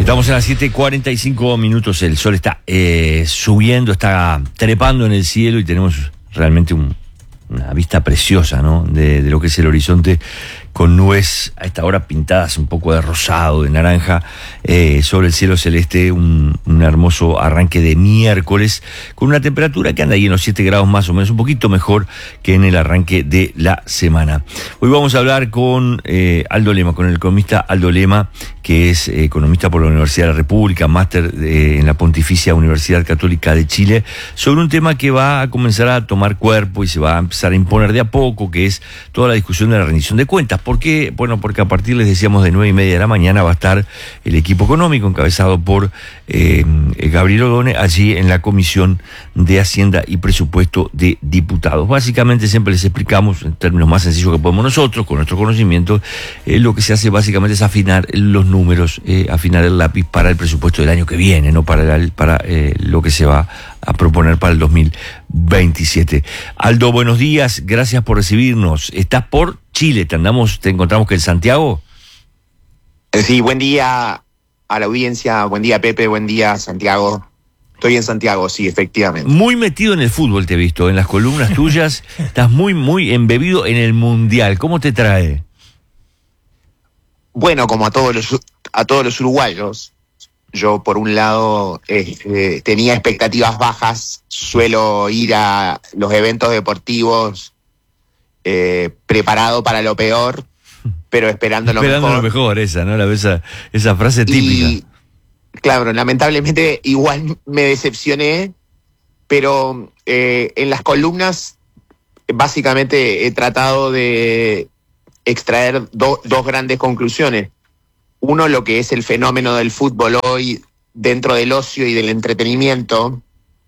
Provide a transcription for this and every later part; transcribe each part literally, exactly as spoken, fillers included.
Estamos a las siete y cuarenta y cinco minutos, el sol está eh, subiendo, está trepando en el cielo y tenemos realmente un, una vista preciosa, ¿no? De, de lo que es el horizonte, con nubes a esta hora pintadas un poco de rosado, de naranja, eh, sobre el cielo celeste, un, un hermoso arranque de miércoles, con una temperatura que anda ahí en los siete grados más o menos, un poquito mejor que en el arranque de la semana. Hoy vamos a hablar con eh, Aldo Lema, con el economista Aldo Lema, que es eh, economista por la Universidad de la República, máster eh, en la Pontificia Universidad Católica de Chile, sobre un tema que va a comenzar a tomar cuerpo y se va a empezar a imponer de a poco, que es toda la discusión de la rendición de cuentas. ¿Por qué? Bueno, porque a partir, les decíamos, de nueve y media de la mañana va a estar el equipo económico encabezado por eh, Gabriel Odone allí en la Comisión de Hacienda y Presupuesto de Diputados. Básicamente siempre les explicamos, en términos más sencillos que podemos nosotros, con nuestro conocimiento, eh, lo que se hace básicamente es afinar los números, eh, afinar el lápiz para el presupuesto del año que viene, no para, el, para eh, lo que se va a proponer para el dos mil veintisiete. Aldo, buenos días, gracias por recibirnos. Estás por Chile, te andamos, te encontramos que en Santiago. Sí, buen día a la audiencia, buen día Pepe, buen día Santiago. Estoy en Santiago, sí, efectivamente. Muy metido en el fútbol te he visto, en las columnas tuyas, estás muy, muy embebido en el Mundial. ¿Cómo te trae? Bueno, como a todos los, a todos los uruguayos, yo por un lado eh, tenía expectativas bajas, suelo ir a los eventos deportivos eh, preparado para lo peor, pero esperando lo esperando mejor. Esperando lo mejor, esa, ¿no? La, esa, esa frase típica. Y, claro, lamentablemente igual me decepcioné, pero eh, en las columnas básicamente he tratado de extraer do, dos grandes conclusiones. Uno, lo que es el fenómeno del fútbol hoy dentro del ocio y del entretenimiento.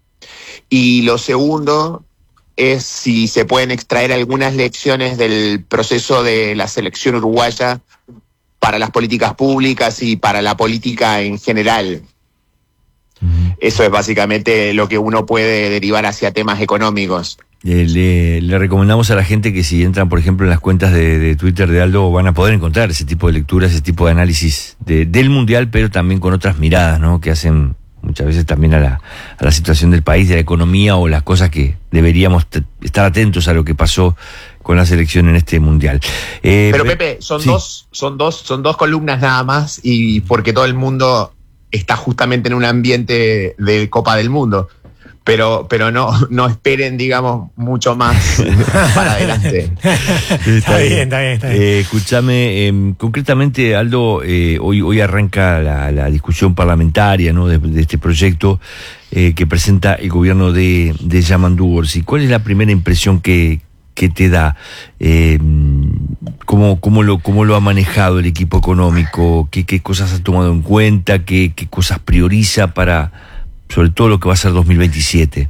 Y lo segundo es si se pueden extraer algunas lecciones del proceso de la selección uruguaya para las políticas públicas y para la política en general. Uh-huh. Eso es básicamente lo que uno puede derivar hacia temas económicos. Eh, le, le recomendamos a la gente que si entran, por ejemplo, en las cuentas de, de Twitter de Aldo, van a poder encontrar ese tipo de lecturas, ese tipo de análisis de, del Mundial, pero también con otras miradas, ¿no? Que hacen muchas veces también a la, a la situación del país, de la economía, o las cosas que deberíamos t- estar atentos a lo que pasó con la selección en este Mundial. Eh, pero Pepe, son sí. dos, son dos, son dos columnas nada más, y porque todo el mundo está justamente en un ambiente de Copa del Mundo. Pero, pero no, no esperen, digamos, mucho más para adelante. Está, está bien, está bien, está bien. Eh, escúchame, eh, concretamente, Aldo, eh, hoy, hoy arranca la, la discusión parlamentaria, ¿no? de, de este proyecto eh, que presenta el gobierno de, de Yamandú Orsi. ¿Cuál es la primera impresión que, que te da? Eh, ¿cómo, cómo, lo, ¿Cómo lo ha manejado el equipo económico? ¿Qué, qué cosas ha tomado en cuenta? ¿Qué, qué cosas prioriza para, sobre todo lo que va a ser dos mil veintisiete?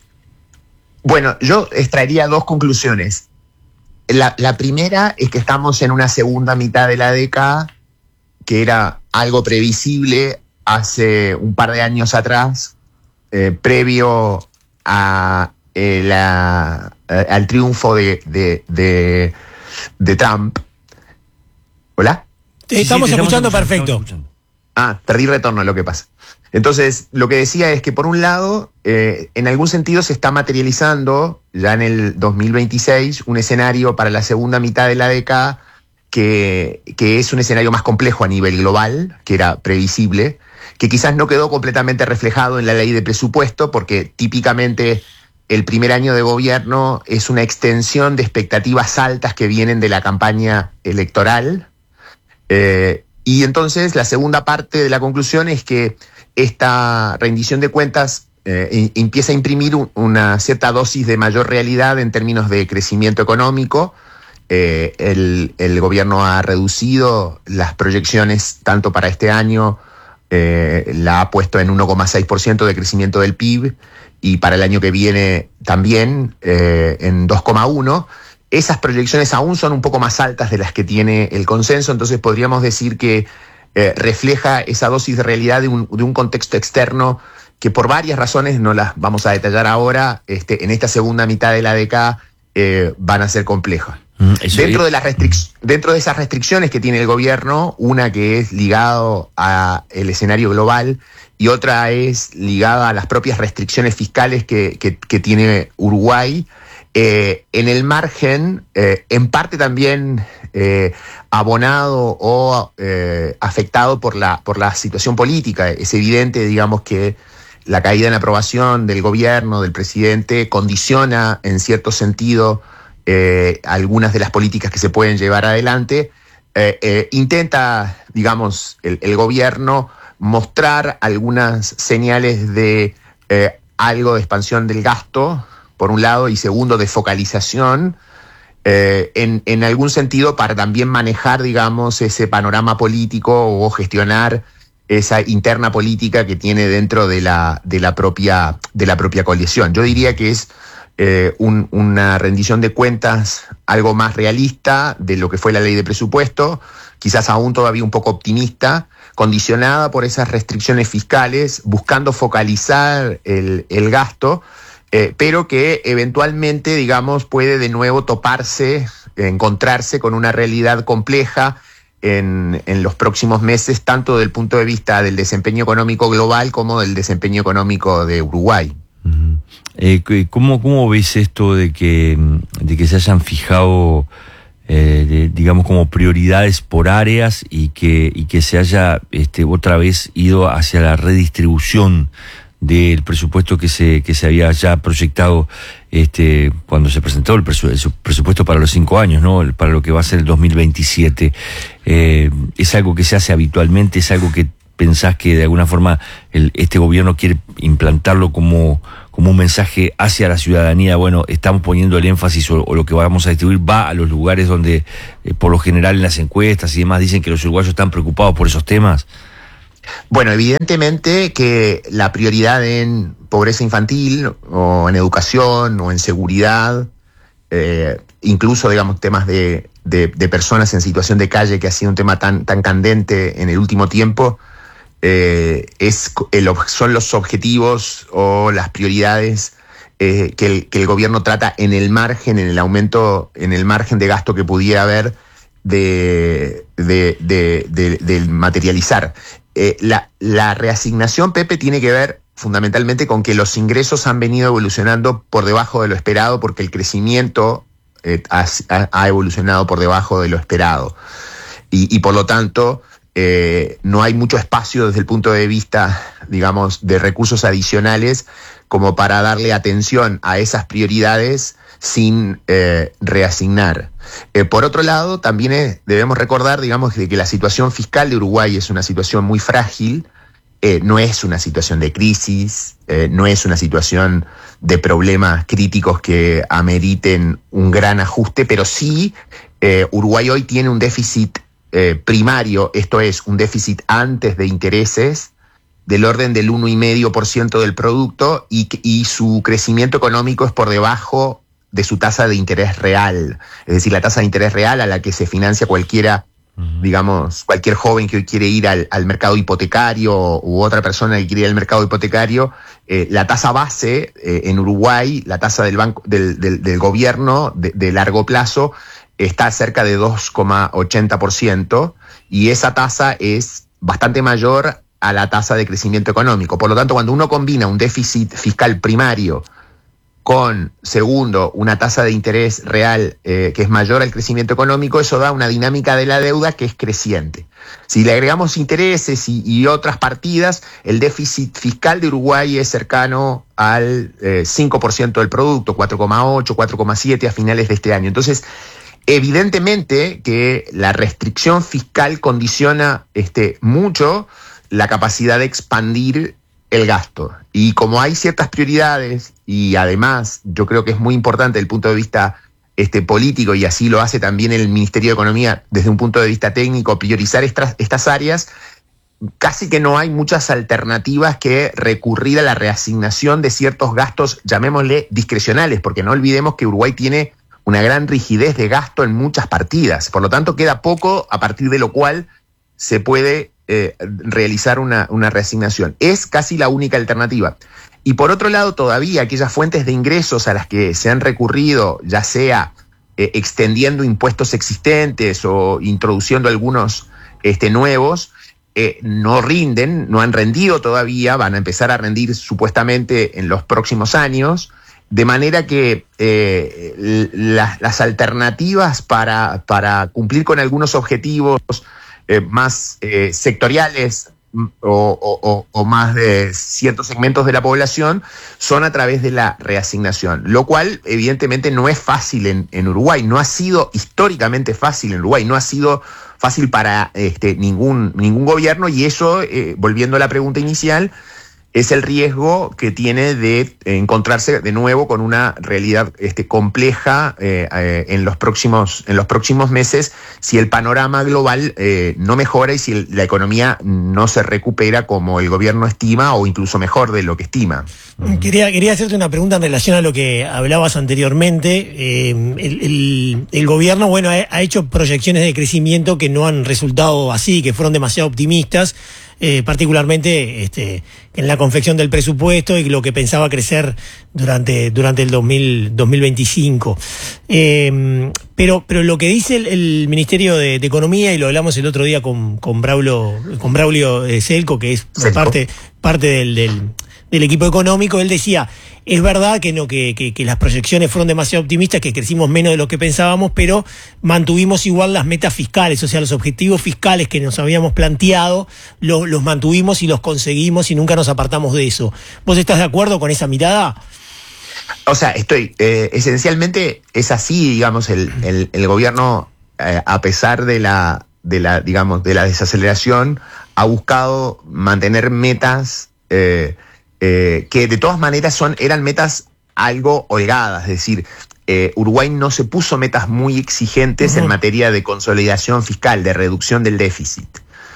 Bueno, yo extraería dos conclusiones. La, la primera es que estamos en una segunda mitad de la década que era algo previsible hace un par de años atrás, eh, previo a, eh, la, eh, al triunfo de, de, de, de Trump. ¿Hola? Te estamos, sí, te escuchando, estamos perfecto. Estamos escuchando. Ah, perdí retorno, lo que pasa. Entonces, lo que decía es que, por un lado, eh, en algún sentido se está materializando, ya en el dos mil veintiséis, un escenario para la segunda mitad de la década que, que es un escenario más complejo a nivel global, que era previsible, que quizás no quedó completamente reflejado en la ley de presupuesto, porque típicamente el primer año de gobierno es una extensión de expectativas altas que vienen de la campaña electoral. Eh, y entonces la segunda parte de la conclusión es que esta rendición de cuentas eh, empieza a imprimir un, una cierta dosis de mayor realidad en términos de crecimiento económico. Eh, el, el gobierno ha reducido las proyecciones tanto para este año, eh, la ha puesto en uno coma seis por ciento de crecimiento del P I B, y para el año que viene también eh, en dos coma uno. Esas proyecciones aún son un poco más altas de las que tiene el consenso, entonces podríamos decir que Eh, refleja esa dosis de realidad de un, de un contexto externo que, por varias razones, no las vamos a detallar ahora, este, en esta segunda mitad de la década eh, van a ser complejas. Mm, dentro, de las restric- dentro de esas restricciones que tiene el gobierno, una que es ligado al escenario global y otra es ligada a las propias restricciones fiscales que, que, que tiene Uruguay, eh, en el margen, eh, en parte también eh, abonado o eh, afectado por la, por la situación política. Es evidente, digamos, que la caída en aprobación del gobierno, del presidente, condiciona en cierto sentido Eh, algunas de las políticas que se pueden llevar adelante. Eh, eh, intenta, digamos, el, el gobierno mostrar algunas señales de eh, algo de expansión del gasto, por un lado, y segundo, de focalización, eh, en, en algún sentido para también manejar, digamos, ese panorama político o gestionar esa interna política que tiene dentro de la, de la propia, de la propia coalición. Yo diría que es Eh, un, una rendición de cuentas algo más realista de lo que fue la ley de presupuesto, quizás aún todavía un poco optimista, condicionada por esas restricciones fiscales, buscando focalizar el, el gasto, eh, pero que eventualmente, digamos, puede de nuevo toparse, encontrarse con una realidad compleja en, en los próximos meses, tanto desde el punto de vista del desempeño económico global como del desempeño económico de Uruguay. Eh, ¿cómo, ¿Cómo ves esto de que, de que se hayan fijado, eh, de, digamos, como prioridades por áreas y que, y que se haya este, otra vez ido hacia la redistribución del presupuesto que se, que se había ya proyectado este, cuando se presentó el, presu, el presupuesto para los cinco años, ¿no? Para lo que va a ser el dos mil veintisiete? Eh, ¿Es algo que se hace habitualmente? ¿Es algo que pensás que de alguna forma el, este gobierno quiere implantarlo como, como un mensaje hacia la ciudadanía? Bueno, estamos poniendo el énfasis o, o lo que vamos a distribuir va a los lugares donde, eh, por lo general en las encuestas y demás, dicen que los uruguayos están preocupados por esos temas. Bueno, evidentemente que la prioridad en pobreza infantil o en educación o en seguridad, eh, incluso, digamos, temas de, de, de personas en situación de calle, que ha sido un tema tan, tan candente en el último tiempo, Eh, es el, son los objetivos o las prioridades eh, que, el, que el gobierno trata en el margen, en el aumento, en el margen de gasto que pudiera haber de, de, de, de, de materializar. Eh, la, la reasignación, Pepe, tiene que ver fundamentalmente con que los ingresos han venido evolucionando por debajo de lo esperado, porque el crecimiento eh, ha, ha evolucionado por debajo de lo esperado. Y, y por lo tanto, Eh, no hay mucho espacio desde el punto de vista, digamos, de recursos adicionales como para darle atención a esas prioridades sin eh, reasignar. Eh, por otro lado, también es, debemos recordar, digamos, de que la situación fiscal de Uruguay es una situación muy frágil, eh, no es una situación de crisis, eh, no es una situación de problemas críticos que ameriten un gran ajuste, pero sí eh, Uruguay hoy tiene un déficit Eh, primario, esto es, un déficit antes de intereses, del orden del uno coma cinco por ciento del producto y, y su crecimiento económico es por debajo de su tasa de interés real. Es decir, la tasa de interés real a la que se financia cualquiera, uh-huh. digamos, cualquier joven que hoy quiere ir al, al mercado hipotecario u otra persona que quiere ir al mercado hipotecario, eh, la tasa base eh, en Uruguay, la tasa del banco, del, del, del gobierno de, de largo plazo, está cerca de dos coma ochenta por ciento y esa tasa es bastante mayor a la tasa de crecimiento económico. Por lo tanto, cuando uno combina un déficit fiscal primario con, segundo, una tasa de interés real eh, que es mayor al crecimiento económico, eso da una dinámica de la deuda que es creciente. Si le agregamos intereses y, y otras partidas, el déficit fiscal de Uruguay es cercano al eh, cinco por ciento del producto, cuatro coma ocho, cuatro coma siete a finales de este año. Entonces, evidentemente que la restricción fiscal condiciona este, mucho la capacidad de expandir el gasto. Y como hay ciertas prioridades, y además yo creo que es muy importante desde el punto de vista este, político, y así lo hace también el Ministerio de Economía desde un punto de vista técnico, priorizar estas, estas áreas, casi que no hay muchas alternativas que recurrir a la reasignación de ciertos gastos, llamémosle discrecionales, porque no olvidemos que Uruguay tiene una gran rigidez de gasto en muchas partidas. Por lo tanto, queda poco a partir de lo cual se puede eh, realizar una, una reasignación. Es casi la única alternativa. Y por otro lado, todavía aquellas fuentes de ingresos a las que se han recurrido, ya sea eh, extendiendo impuestos existentes o introduciendo algunos este, nuevos, eh, no rinden, no han rendido todavía, van a empezar a rendir supuestamente en los próximos años, de manera que eh, la, las alternativas para, para cumplir con algunos objetivos eh, más eh, sectoriales o, o, o más de ciertos segmentos de la población son a través de la reasignación, lo cual evidentemente no es fácil en, en Uruguay, no ha sido históricamente fácil en Uruguay, no ha sido fácil para este, ningún, ningún gobierno, y eso, eh, volviendo a la pregunta inicial, es el riesgo que tiene de encontrarse de nuevo con una realidad este, compleja eh, eh, en los próximos, en los próximos meses, si el panorama global eh, no mejora y si el, la economía no se recupera como el gobierno estima, o incluso mejor de lo que estima. Quería, quería hacerte una pregunta en relación a lo que hablabas anteriormente. Eh, el, el, el gobierno, bueno, ha, ha hecho proyecciones de crecimiento que no han resultado así, que fueron demasiado optimistas. Eh, particularmente este, en la confección del presupuesto y lo que pensaba crecer durante, durante el dos mil veinticinco. Eh, pero, pero lo que dice el, el Ministerio de, de Economía, y lo hablamos el otro día con, con Braulio, con Braulio eh, Selco, que es Selco. parte, parte del, del, del equipo económico, él decía, es verdad que no que, que, que las proyecciones fueron demasiado optimistas, que crecimos menos de lo que pensábamos, pero mantuvimos igual las metas fiscales, o sea, los objetivos fiscales que nos habíamos planteado, lo, los mantuvimos y los conseguimos y nunca nos apartamos de eso. ¿Vos estás de acuerdo con esa mirada? O sea, estoy, eh, esencialmente es así, digamos, el, el, el gobierno, eh, a pesar de la, de la, digamos, de la desaceleración, ha buscado mantener metas, eh, Eh, que de todas maneras son, eran metas algo holgadas, es decir, eh, Uruguay no se puso metas muy exigentes uh-huh. en materia de consolidación fiscal, de reducción del déficit.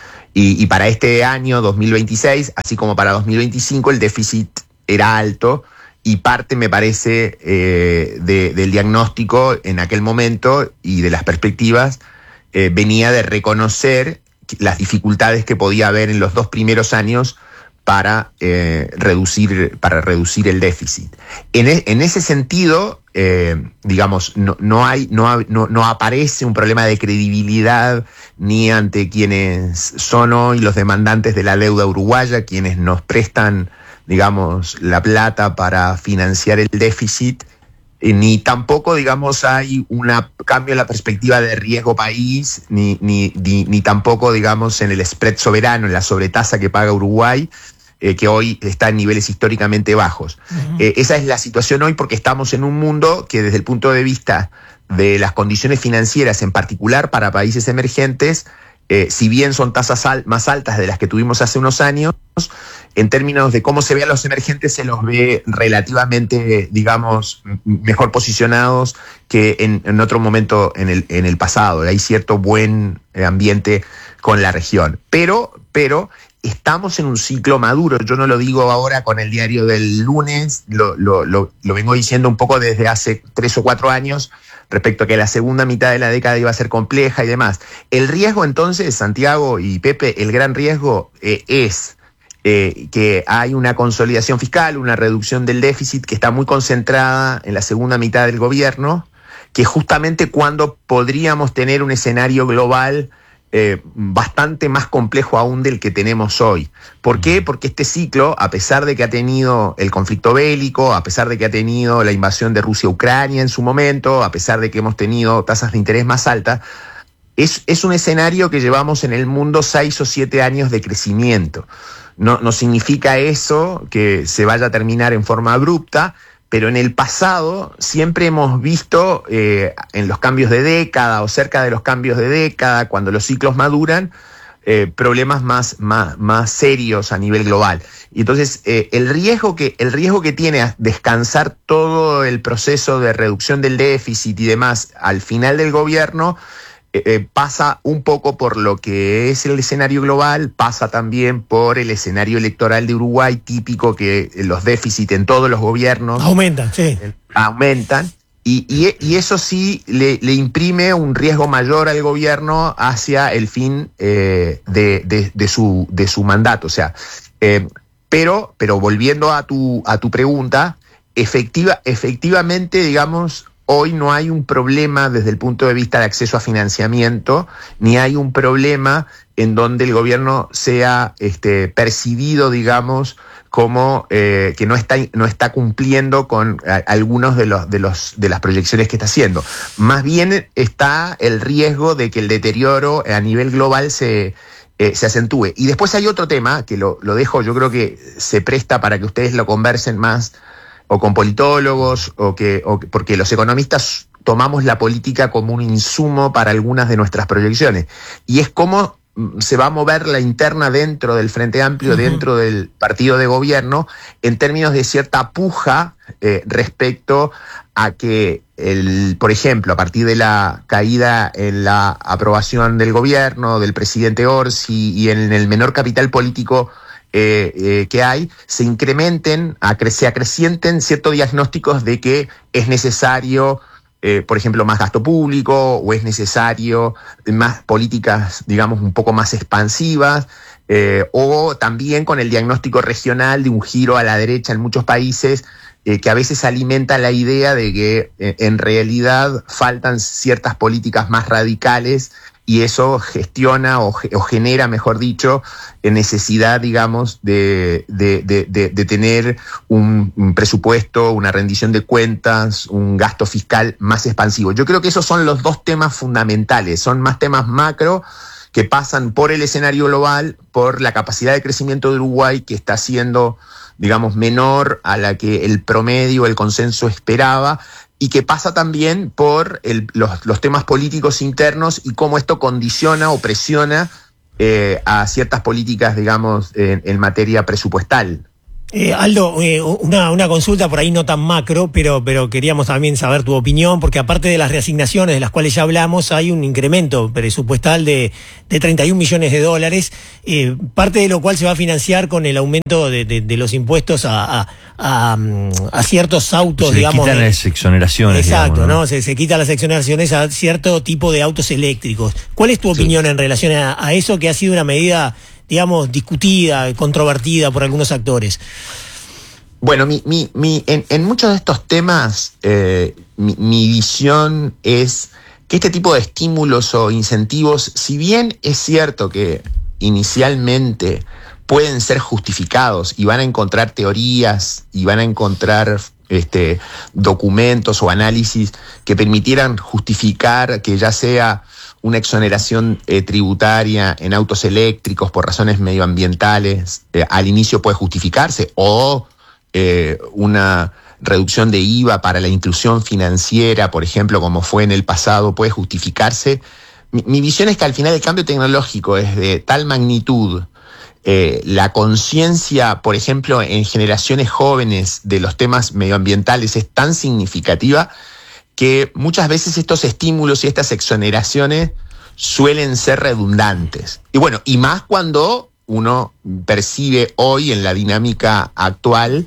Y, y para este año dos mil veintiséis, así como para dos mil veinticinco, el déficit era alto, y parte, me parece, eh, de, del diagnóstico en aquel momento y de las perspectivas eh, venía de reconocer las dificultades que podía haber en los dos primeros años para eh, reducir para reducir el déficit. En, e, en ese sentido, eh, digamos, no, no hay no, no, no aparece un problema de credibilidad ni ante quienes son hoy los demandantes de la deuda uruguaya, quienes nos prestan, digamos, la plata para financiar el déficit, eh, ni tampoco, digamos, hay un cambio en la perspectiva de riesgo país, ni, ni, ni, ni tampoco, digamos, en el spread soberano, en la sobretasa que paga Uruguay, eh, que hoy está en niveles históricamente bajos. Uh-huh. Eh, esa es la situación hoy, porque estamos en un mundo que, desde el punto de vista de las condiciones financieras, en particular para países emergentes, Eh, si bien son tasas al, más altas de las que tuvimos hace unos años, en términos de cómo se ve a los emergentes, se los ve relativamente, digamos, mejor posicionados que en, en otro momento en el, en el pasado. Hay cierto buen ambiente con la región. Pero, pero estamos en un ciclo maduro. Yo no lo digo ahora con el diario del lunes, lo, lo, lo, lo vengo diciendo un poco desde hace tres o cuatro años, respecto a que la segunda mitad de la década iba a ser compleja y demás. El riesgo, entonces, Santiago y Pepe, el gran riesgo eh, es eh, que hay una consolidación fiscal, una reducción del déficit que está muy concentrada en la segunda mitad del gobierno, que justamente cuando podríamos tener un escenario global Eh, bastante más complejo aún del que tenemos hoy. ¿Por qué? Porque este ciclo, a pesar de que ha tenido el conflicto bélico, a pesar de que ha tenido la invasión de Rusia a Ucrania en su momento, a pesar de que hemos tenido tasas de interés más altas, es, es un escenario que llevamos en el mundo seis o siete años de crecimiento. No, no significa eso que se vaya a terminar en forma abrupta, pero en el pasado siempre hemos visto eh, en los cambios de década o cerca de los cambios de década, cuando los ciclos maduran, eh, problemas más, más, más serios a nivel global. Y entonces eh, el riesgo que, el riesgo que tiene a descansar todo el proceso de reducción del déficit y demás al final del gobierno Eh, eh, pasa un poco por lo que es el escenario global, pasa también por el escenario electoral de Uruguay, típico que los déficits en todos los gobiernos aumentan, sí. eh, aumentan y, y, y eso sí le, le imprime un riesgo mayor al gobierno hacia el fin eh, de, de, de, su, de su mandato. O sea, eh, pero, pero volviendo a tu, a tu pregunta, efectiva, efectivamente, digamos, hoy no hay un problema desde el punto de vista de acceso a financiamiento, ni hay un problema en donde el gobierno sea este, percibido, digamos, como eh, que no está, no está cumpliendo con a, algunos de los, de los de las proyecciones que está haciendo. Más bien está el riesgo de que el deterioro a nivel global se, eh, se acentúe. Y después hay otro tema, que lo, lo dejo, yo creo que se presta para que ustedes lo conversen más, o con politólogos, o que, o, porque los economistas tomamos la política como un insumo para algunas de nuestras proyecciones. Y es como se va a mover la interna dentro del Frente Amplio, uh-huh. dentro del partido de gobierno, en términos de cierta puja eh, respecto a que, el, por ejemplo, a partir de la caída en la aprobación del gobierno, del presidente Orsi y en el menor capital político eh, eh, que hay, se incrementen, acre- se acrecienten ciertos diagnósticos de que es necesario Eh, por ejemplo, más gasto público, o es necesario más políticas, digamos, un poco más expansivas, eh, o también con el diagnóstico regional de un giro a la derecha en muchos países, eh, que a veces alimenta la idea de que eh, en realidad faltan ciertas políticas más radicales, y eso gestiona o, o genera, mejor dicho, necesidad, digamos, de, de, de, de, de tener un, un presupuesto, una rendición de cuentas, un gasto fiscal más expansivo. Yo creo que esos son los dos temas fundamentales, son más temas macro que pasan por el escenario global, por la capacidad de crecimiento de Uruguay, que está siendo, digamos, menor a la que el promedio, el consenso esperaba, y que pasa también por el, los, los temas políticos internos y cómo esto condiciona o presiona eh, a ciertas políticas, digamos, en, en materia presupuestal. Eh, Aldo, eh, una, una consulta por ahí no tan macro, pero, pero queríamos también saber tu opinión, porque aparte de las reasignaciones de las cuales ya hablamos, hay un incremento presupuestal de, de treinta y un millones de dólares, eh, parte de lo cual se va a financiar con el aumento de, de, de los impuestos a, a, a, a ciertos autos, se digamos. Se quitan las exoneraciones. Exacto, digamos, ¿no? ¿no? Se, se quitan las exoneraciones a cierto tipo de autos eléctricos. ¿Cuál es tu opinión sí. en relación a, a eso, que ha sido una medida, digamos, discutida, controvertida por algunos actores? Bueno, mi, mi, mi, en, en muchos de estos temas, eh, mi, mi visión es que este tipo de estímulos o incentivos, si bien es cierto que inicialmente pueden ser justificados y van a encontrar teorías y van a encontrar este, documentos o análisis que permitieran justificar que ya sea una exoneración eh, tributaria en autos eléctricos por razones medioambientales, eh, al inicio puede justificarse, o eh, una reducción de I V A para la inclusión financiera, por ejemplo, como fue en el pasado, puede justificarse. Mi, mi visión es que al final el cambio tecnológico es de tal magnitud, eh, la conciencia, por ejemplo, en generaciones jóvenes de los temas medioambientales es tan significativa que muchas veces estos estímulos y estas exoneraciones suelen ser redundantes. Y bueno, y más cuando uno percibe hoy en la dinámica actual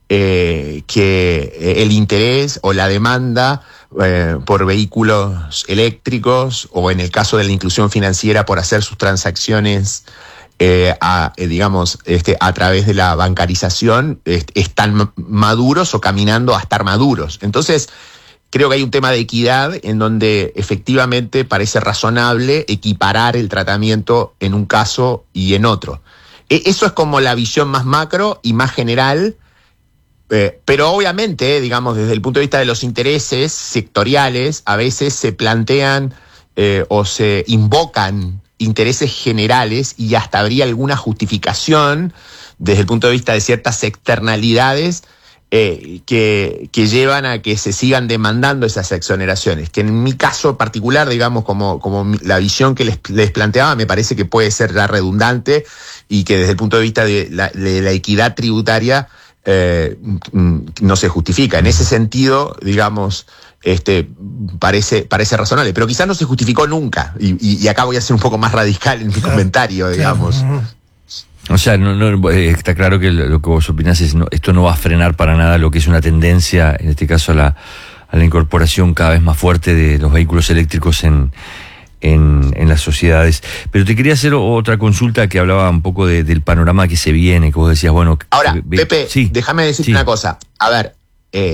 eh, que el interés o la demanda eh, por vehículos eléctricos, o en el caso de la inclusión financiera por hacer sus transacciones eh, a, eh, digamos, este, a través de la bancarización, eh, están maduros o caminando a estar maduros. Entonces, creo que hay un tema de equidad en donde efectivamente parece razonable equiparar el tratamiento en un caso y en otro. Eso es como la visión más macro y más general, eh, pero obviamente, digamos, desde el punto de vista de los intereses sectoriales, a veces se plantean eh, o se invocan intereses generales y hasta habría alguna justificación desde el punto de vista de ciertas externalidades Eh, que, que llevan a que se sigan demandando esas exoneraciones, que en mi caso particular, digamos, como, como mi, la visión que les, les planteaba, me parece que puede ser ya redundante y que desde el punto de vista de la, de la equidad tributaria eh, no se justifica. En ese sentido, digamos, este parece, parece razonable, pero quizás no se justificó nunca, y, y, y acá voy a ser un poco más radical en mi claro, comentario, digamos. Claro. O sea, no, no, está claro que lo que vos opinás es no, esto no va a frenar para nada lo que es una tendencia, en este caso a la, a la incorporación cada vez más fuerte de los vehículos eléctricos en, en, en las sociedades. Pero te quería hacer otra consulta que hablaba un poco de, del panorama que se viene, que vos decías, bueno... Ahora, que, Pepe, sí, déjame decirte sí. una cosa. A ver, eh,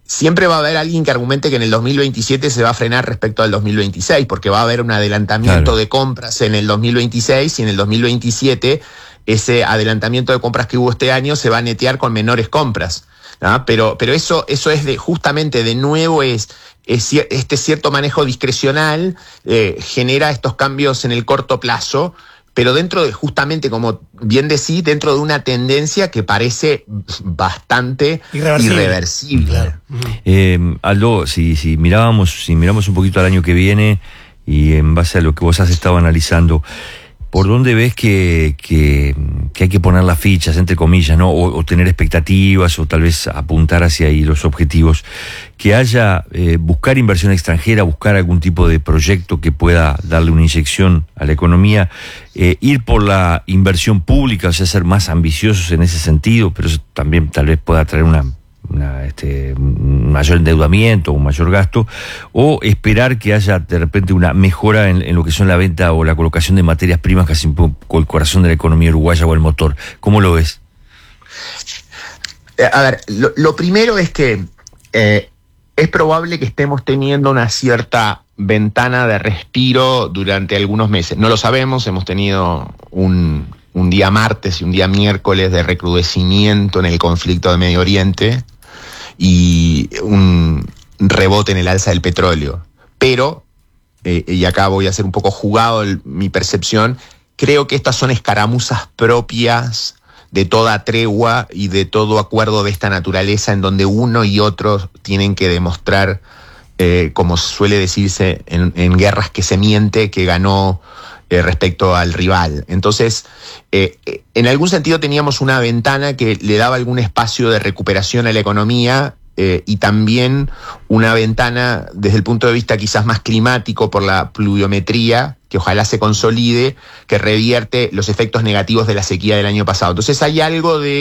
siempre va a haber alguien que argumente que en el dos mil veintisiete se va a frenar respecto al dos mil veintiséis, porque va a haber un adelantamiento claro. de compras en el dos mil veintiséis y en el dos mil veintisiete ese adelantamiento de compras que hubo este año se va a netear con menores compras, ¿no? Pero, pero eso, eso es de, justamente de nuevo es, es este cierto manejo discrecional eh, genera estos cambios en el corto plazo, pero dentro de, justamente, como bien decís, dentro de una tendencia que parece bastante irreversible. irreversible. Claro. Eh, Aldo, si, si mirábamos, si miramos un poquito al año que viene y en base a lo que vos has estado analizando, ¿por dónde ves que, que, que hay que poner las fichas, entre comillas, ¿no? O, o tener expectativas, o tal vez apuntar hacia ahí los objetivos? Que haya, eh, buscar inversión extranjera, buscar algún tipo de proyecto que pueda darle una inyección a la economía, eh, ir por la inversión pública, o sea, ser más ambiciosos en ese sentido, pero eso también tal vez pueda traer una... Una, este, un mayor endeudamiento, un mayor gasto, o esperar que haya de repente una mejora en, en lo que son la venta o la colocación de materias primas, casi un poco el corazón de la economía uruguaya o el motor. ¿Cómo lo ves? A ver, lo, lo primero es que eh, es probable que estemos teniendo una cierta ventana de respiro durante algunos meses. No lo sabemos, hemos tenido un, un día martes y un día miércoles de recrudecimiento en el conflicto de Medio Oriente y un rebote en el alza del petróleo. Pero, eh, y acá voy a ser un poco jugado el, mi percepción, creo que estas son escaramuzas propias de toda tregua y de todo acuerdo de esta naturaleza, en donde uno y otro tienen que demostrar, eh, como suele decirse en, en guerras, que se miente, que ganó eh, respecto al rival. Entonces, eh, en algún sentido teníamos una ventana que le daba algún espacio de recuperación a la economía, eh, y también una ventana desde el punto de vista quizás más climático por la pluviometría, que ojalá se consolide, que revierte los efectos negativos de la sequía del año pasado. Entonces hay algo de